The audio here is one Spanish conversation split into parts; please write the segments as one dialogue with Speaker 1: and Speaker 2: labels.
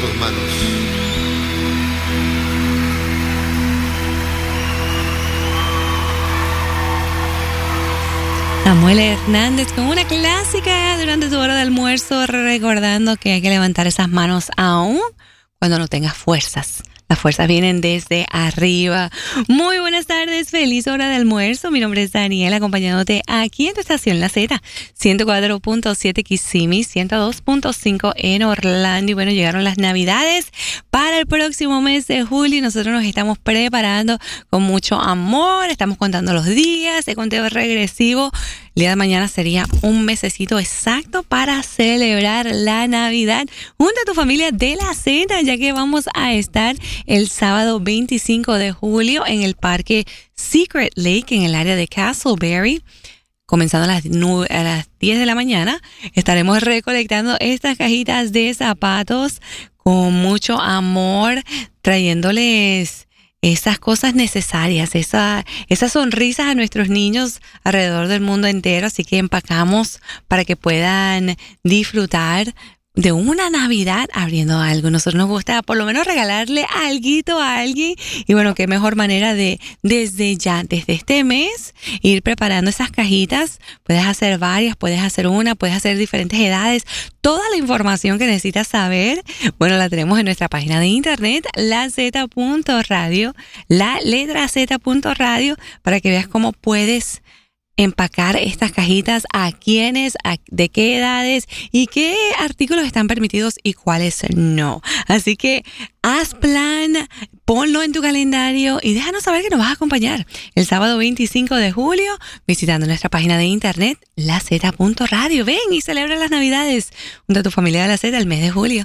Speaker 1: tus manos.
Speaker 2: Samuel Hernández con una clásica durante tu hora de almuerzo, recordando que hay que levantar esas manos aún cuando no tengas fuerzas. Las fuerzas vienen desde arriba. Muy buenas tardes, feliz hora de almuerzo. Mi nombre es Daniela, acompañándote aquí en tu estación La Z, 104.7 Kissimmee, 102.5 en Orlando. Y bueno, llegaron las Navidades para el próximo mes de julio y nosotros nos estamos preparando con mucho amor. Estamos contando los días de conteo regresivo. El día de mañana sería un mesecito exacto para celebrar la Navidad junto a tu familia de La Z, ya que vamos a estar el sábado 25 de julio en el parque Secret Lake en el área de Castleberry. Comenzando a las 10 de la mañana, estaremos recolectando estas cajitas de zapatos con mucho amor, trayéndoles esas cosas necesarias, esas sonrisas a nuestros niños alrededor del mundo entero. Así que empacamos para que puedan disfrutar de una Navidad abriendo algo. Nosotros nos gusta por lo menos regalarle alguito a alguien. Y bueno, qué mejor manera de desde este mes, ir preparando esas cajitas. Puedes hacer varias, puedes hacer una, puedes hacer diferentes edades. Toda la información que necesitas saber, bueno, la tenemos en nuestra página de internet, laz.radio, la letra z.radio, para que veas cómo puedes empacar estas cajitas, a quiénes, de qué edades y qué artículos están permitidos y cuáles no. Así que haz plan, ponlo en tu calendario y déjanos saber que nos vas a acompañar el sábado 25 de julio visitando nuestra página de internet, laz.radio. Ven y celebra las Navidades junto a tu familia de La Z el mes de julio.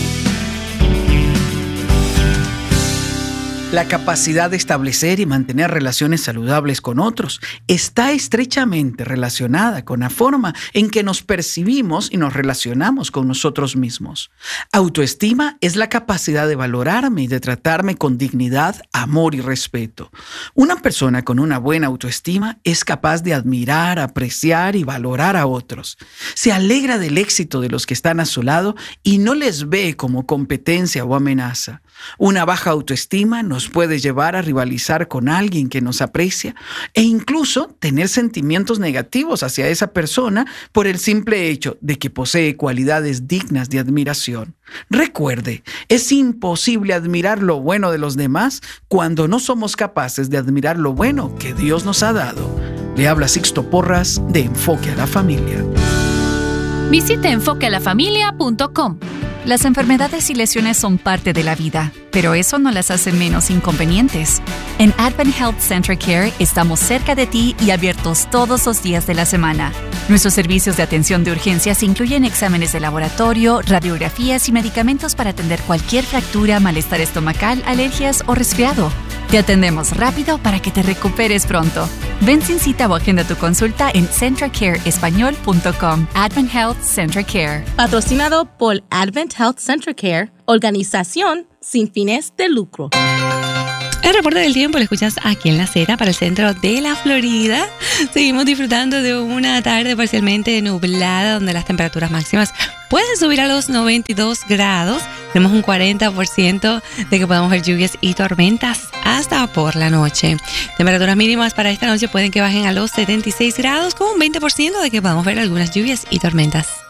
Speaker 3: La capacidad de establecer y mantener relaciones saludables con otros está estrechamente relacionada con la forma en que nos percibimos y nos relacionamos con nosotros mismos. Autoestima es la capacidad de valorarme y de tratarme con dignidad, amor y respeto. Una persona con una buena autoestima es capaz de admirar, apreciar y valorar a otros. Se alegra del éxito de los que están a su lado y no les ve como competencia o amenaza. Una baja autoestima nos puede llevar a rivalizar con alguien que nos aprecia e incluso tener sentimientos negativos hacia esa persona por el simple hecho de que posee cualidades dignas de admiración. Recuerde, es imposible admirar lo bueno de los demás cuando no somos capaces de admirar lo bueno que Dios nos ha dado. Le habla Sixto Porras de Enfoque a la Familia.
Speaker 4: Visite enfoquealafamilia.com. Las enfermedades y lesiones son parte de la vida, pero eso no las hace menos inconvenientes. En Advent Health Central Care estamos cerca de ti y abiertos todos los días de la semana. Nuestros servicios de atención de urgencias incluyen exámenes de laboratorio, radiografías y medicamentos para atender cualquier fractura, malestar estomacal, alergias o resfriado. Te atendemos rápido para que te recuperes pronto. Ven sin cita o agenda tu consulta en centracareespañol.com. Advent Health Central Care.
Speaker 5: Patrocinado por Advent Health Central Care, organización sin fines de lucro.
Speaker 2: El reporte del tiempo lo escuchas aquí en La Z para el centro de la Florida. Seguimos disfrutando de una tarde parcialmente nublada donde las temperaturas máximas pueden subir a los 92 grados. Tenemos un 40% de que podamos ver lluvias y tormentas hasta por la noche. Temperaturas mínimas para esta noche pueden que bajen a los 76 grados con un 20% de que podamos ver algunas lluvias y tormentas.